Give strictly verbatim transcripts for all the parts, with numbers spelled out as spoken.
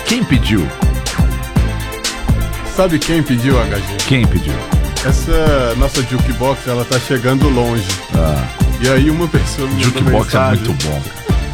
Quem pediu? Sabe quem pediu, H G? Quem pediu? Essa nossa jukebox, ela tá chegando longe. Ah. E aí uma pessoa me mandou Jukebox é mensagem. muito bom.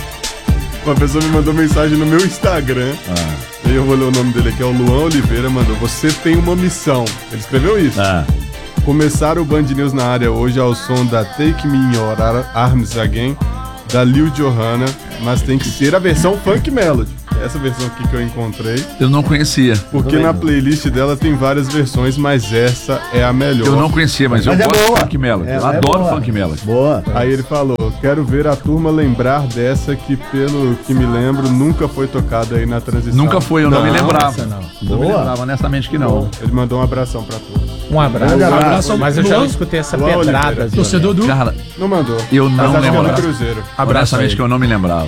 Uma pessoa me mandou mensagem no meu Instagram. Ah. Aí eu vou ler o nome dele aqui, é o Luan Oliveira, mandou: você tem uma missão. Ele escreveu isso. Ah. Começar o Band News na área hoje ao som da Take Me in Your Arms Again, da Lil Johanna, mas tem que ser a versão Funk Melody. Essa versão aqui que eu encontrei. Eu não conhecia. Porque na playlist dela tem várias versões, mas essa é a melhor. Eu não conhecia, mas, Mas eu é gosto boa. de Funk Melody. É, eu é adoro boa. Funk Melody. Boa. Aí ele falou: quero ver a turma lembrar dessa que, pelo que me lembro, nunca foi tocada aí na transição. Nunca foi, eu não, me lembrava. essa não. Não me Boa. lembrava, honestamente que não. Ele mandou um abração pra turma. Um abraço. Um abraço. Mas eu já Luan- escutei essa Luan pedrada. Oliveira. Torcedor do... Cara, Não mandou. eu Mas não acho que é no lembrava. Cruzeiro. Abraço Honestamente aí. que eu não me lembrava.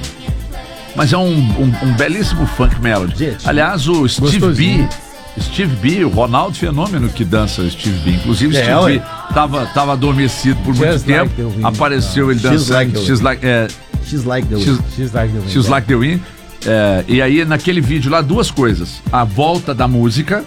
Mas é um, um, um belíssimo Funk Melody. Gente, Aliás, o Steve B, gostosinho. Steve B, o Ronaldo Fenômeno que dança Steve B. Inclusive, É, Steve ué. B tava, tava adormecido por muito Just tempo. like the wind. Apareceu ele She's dançando. like the She's like, é, She's like the She's- She's like the wind. She's Like the Wind. É, e aí, naquele vídeo lá, duas coisas. A volta da música,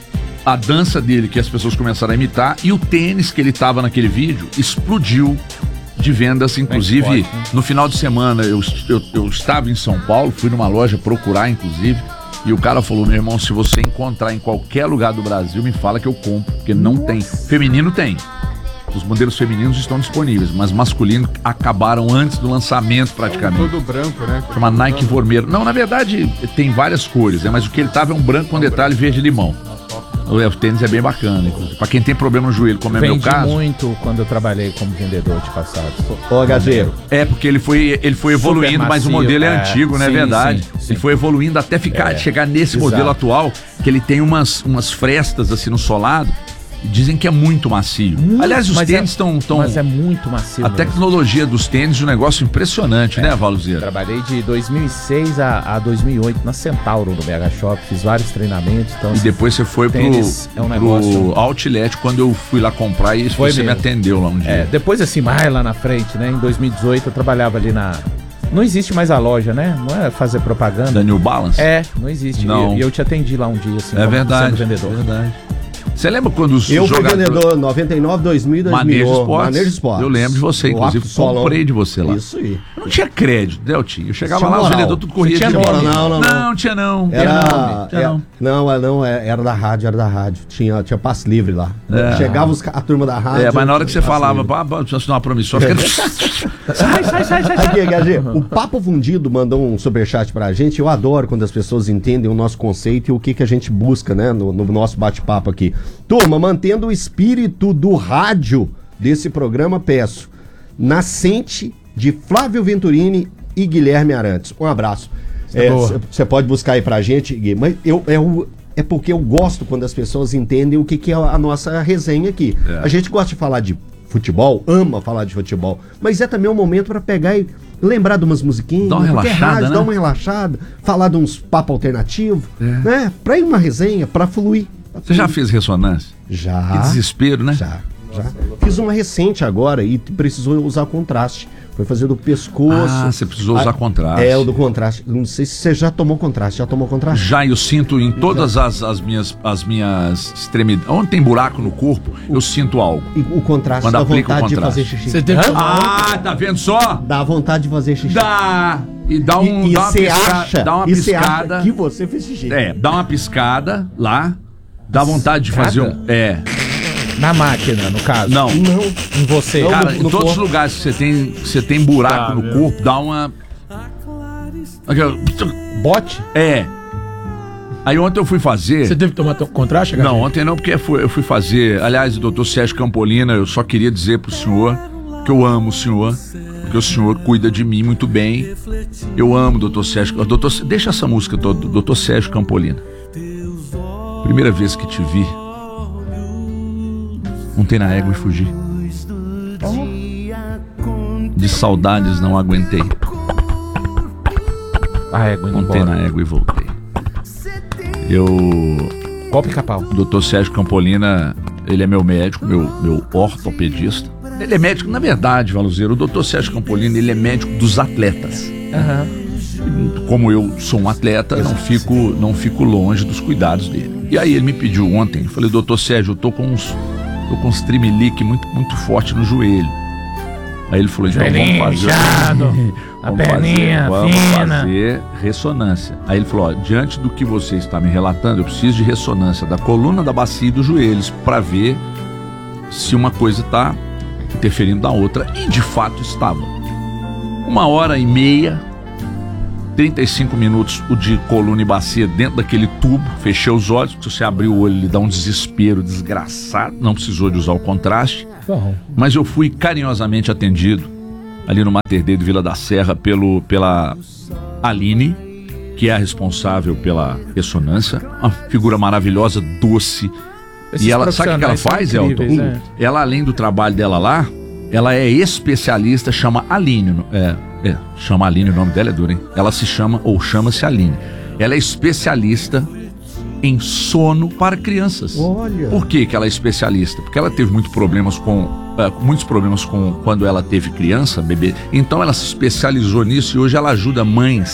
a dança dele, que as pessoas começaram a imitar, e o tênis que ele tava naquele vídeo explodiu de vendas. Inclusive, forte, né? no final de semana, eu, eu, eu estava em São Paulo, fui numa loja procurar, inclusive, e o cara falou: meu irmão, se você encontrar em qualquer lugar do Brasil, me fala que eu compro, porque não tem. Feminino tem. Os modelos femininos estão disponíveis, mas masculino acabaram antes do lançamento praticamente. Todo branco, né? Chama Nike Vermelho. Não, na verdade tem várias cores, né? Mas o que ele tava é um branco com detalhe verde-limão. O, o tênis é bem bacana, inclusive. Pra quem tem problema no joelho, como é meu Vendi caso. muito quando eu trabalhei como vendedor de calçados. Ô, Gazeiro. É, porque ele foi, ele foi Super evoluindo, mas o macio, modelo é, é, antigo, não é sim, verdade? sim, sim. Ele foi evoluindo até ficar, É, chegar nesse exato. modelo atual, que ele tem umas, umas frestas assim no solado. E dizem que é muito macio. Muito, Aliás, os mas tênis é- estão. Tão, Mas é muito macio a mesmo. tecnologia dos tênis é um negócio impressionante, né, Valuzeiro? Trabalhei de dois mil e seis a, a dois mil e oito na Centauro, no B H Shop. Fiz vários treinamentos. Então, E depois você foi pro, tênis é um pro negócio- Outlet, quando eu fui lá comprar, e Foi você me mesmo. atendeu lá um dia. É, depois assim, mais lá na frente, né? Em dois mil e dezoito eu trabalhava ali na... Não existe mais a loja, né? Não é fazer propaganda. Da New Balance? É, não existe. Não. E e eu te atendi lá um dia, assim, É como verdade. sendo vendedor. verdade. Você lembra quando os Eu fui jogadores... vendedor noventa e nove, dois mil e dois mil. Manejo Esportes. Manejo Esportes. Eu lembro de você, O inclusive, Arco Solon. comprei de você lá. Isso aí. Eu não tinha crédito, né, Eltinho? Eu chegava Tinha lá, os moral. vendedores tudo corria Você de tinha mim. nome? Não, não, não. Não, tinha não. Tinha Era, nome, tinha é- não. não, é- não, é- era da rádio, era da rádio. Tinha, tinha passe livre lá. É. Chegava os ca- a turma da rádio. É, mas na hora que você passe falava, livre. pá, pá, precisa assinar uma promissória, fica... sai, sai, sai, sai. Aqui, H G, o Papo Fundido mandou um superchat pra gente. Eu adoro quando as pessoas entendem o nosso conceito e o que, que a gente busca, né, no, no nosso bate-papo aqui. Turma, mantendo o espírito do rádio desse programa, peço: Nascente, de Flávio Venturini e Guilherme Arantes. Um abraço. Você pode buscar aí pra gente, Gui, mas eu, eu, é porque eu gosto quando as pessoas entendem o que, que é a nossa resenha aqui. É. A gente gosta de falar de futebol, ama falar de futebol, mas é também um momento pra pegar e lembrar de umas musiquinhas, Dá uma porque é relaxada, rádio, né? dá uma relaxada, falar de uns papo alternativo, É. né? Pra ir uma resenha, pra fluir. Pra Você já fluir. fez ressonância? Já. Que desespero, né? Já, já. Fiz uma recente agora e precisou usar contraste. Foi fazer do pescoço. Ah, você precisou usar Ah, contraste. É, o do contraste. Não sei se você já tomou contraste. Já tomou contraste? Já eu sinto em todas as, as minhas, as minhas extremidades. Onde tem buraco no corpo, eu sinto algo. E o contraste Quando dá aplica o vontade de contraste. fazer xixi. Você teve que tomar Ah, tá vendo só? Dá vontade de fazer xixi. Dá! E dá, um, e dá uma você pisca- acha, dá uma e você piscada. acha que você fez xixi. É, dá uma piscada lá. Dá vontade de fazer um. É. Na máquina, no caso. Não. Não. Em você. Cara, no- em no todos os corpo. lugares que você tem, que você tem buraco Tá, no meu. corpo, dá uma. Aqui, ó. Bote? É. Aí ontem eu fui fazer. Você teve que tomar to- contraste, H G? Não, ontem não, porque foi- eu fui fazer. Aliás, o doutor Sérgio Campolina, eu só queria dizer pro senhor que eu amo o senhor, porque o senhor cuida de mim muito bem. Eu amo o doutor Sérgio. Doutor, deixa essa música do doutor Sérgio Campolina. Primeira vez que te vi, montei na égua e fugi. De saudades não aguentei. A égua indo Montei embora. na égua e voltei. Eu. Qual pica-pau? O doutor Sérgio Campolina, ele é meu médico, meu, meu ortopedista. Ele é médico, na verdade, Valuzeiro, o doutor Sérgio Campolina, ele é médico dos atletas. Aham. como eu sou um atleta, não fico, não fico longe dos cuidados dele. E aí ele me pediu ontem, eu falei, doutor Sérgio, eu tô com uns, tô com uns tremelique muito, muito forte no joelho. Aí ele falou, então vamos fazer, inchado, a vamos perninha fazer, vamos fina. fazer ressonância. Aí ele falou, ó, diante do que você está me relatando, eu preciso de ressonância da coluna, da bacia e dos joelhos para ver se uma coisa está interferindo na outra. E de fato estava. Uma hora e meia, trinta e cinco minutos o de coluna e bacia dentro daquele tubo, fechei os olhos, porque se você abrir o olho ele dá um desespero desgraçado, não precisou de usar o contraste. Bom. Mas eu fui carinhosamente atendido ali no Mater Dei de Vila da Serra pelo, pela Aline, que é a responsável pela ressonância, uma figura maravilhosa, doce. Esses E ela, sabe o que ela faz, Elton? é. Ela, além do trabalho dela lá, ela é especialista, chama Aline, é, é, chama Aline, o nome dela é duro, hein? Ela se chama, ou chama-se Aline. Ela é especialista em sono para crianças. Olha. Por que que ela é especialista? Porque ela teve muito problemas com, uh, muitos problemas com quando ela teve criança, bebê. Então ela se especializou nisso e hoje ela ajuda mães